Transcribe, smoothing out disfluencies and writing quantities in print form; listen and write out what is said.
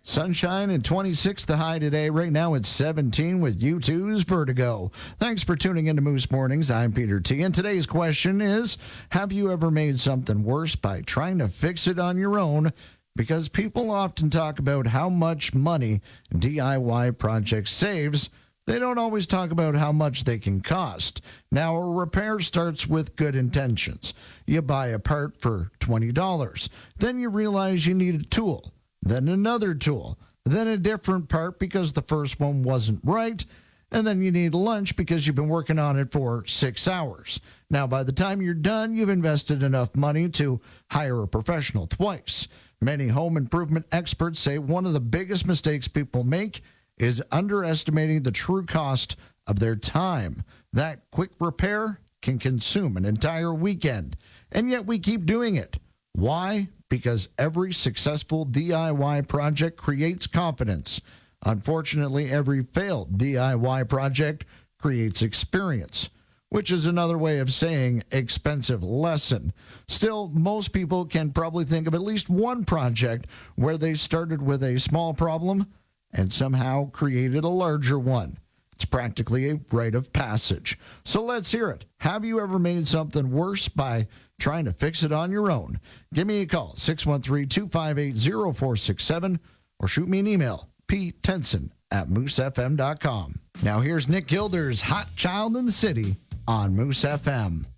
Sunshine and 26 the high today. Right now it's 17 with U2's Vertigo. Thanks for tuning into Moose Mornings. I'm Peter T. And today's question is, have you ever made something worse by trying to fix it on your own? Because people often talk about how much money DIY projects saves. They don't always talk about how much they can cost. Now, a repair starts with good intentions. You buy a part for $20. Then you realize you need a tool. Then another tool, then a different part because the first one wasn't right, and then you need lunch because you've been working on it for 6 hours. Now, by the time you're done, you've invested enough money to hire a professional twice. Many home improvement experts say one of the biggest mistakes people make is underestimating the true cost of their time. That quick repair can consume an entire weekend, and yet we keep doing it. Why? Because every successful DIY project creates confidence. Unfortunately, every failed DIY project creates experience, which is another way of saying expensive lesson. Still, most people can probably think of at least one project where they started with a small problem and somehow created a larger one. It's practically a rite of passage. So let's hear it. Have you ever made something worse by trying to fix it on your own? Give me a call, 613-258-0467, or shoot me an email, ptenson@moosefm.com. Now here's Nick Gilder's Hot Child in the City on Moose FM.